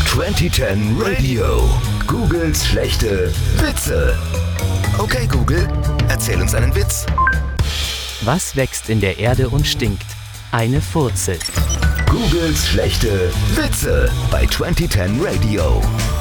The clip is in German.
2010 Radio. Googles schlechte Witze. Okay, Google, erzähl uns einen Witz. Was wächst in der Erde und stinkt? Eine Furzel. Googles schlechte Witze bei 2010 Radio.